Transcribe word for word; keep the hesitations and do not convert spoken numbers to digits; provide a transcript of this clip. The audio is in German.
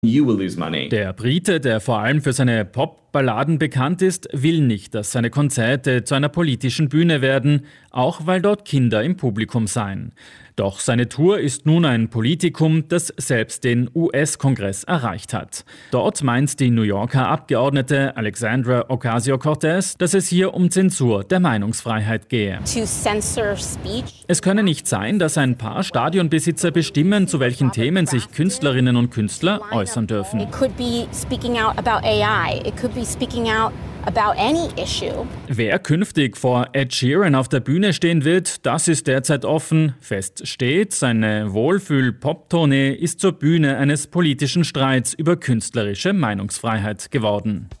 You will lose money. Der Brite, der vor allem für seine Pop-Balladen bekannt ist, will nicht, dass seine Konzerte zu einer politischen Bühne werden, auch weil dort Kinder im Publikum seien. Doch seine Tour ist nun ein Politikum, das selbst den U S-Kongress erreicht hat. Dort meint die New Yorker Abgeordnete Alexandra Ocasio-Cortez, dass es hier um Zensur der Meinungsfreiheit gehe. To censor speech. Es könne nicht sein, dass ein paar Stadionbesitzer bestimmen, zu welchen Themen sich Künstlerinnen und Künstler äußern dürfen. It could be speaking out about A I. It could be speaking out about any issue. Wer künftig vor Ed Sheeran auf der Bühne stehen wird, das ist derzeit offen. Fest steht, seine Wohlfühl-Pop-Tournee ist zur Bühne eines politischen Streits über künstlerische Meinungsfreiheit geworden.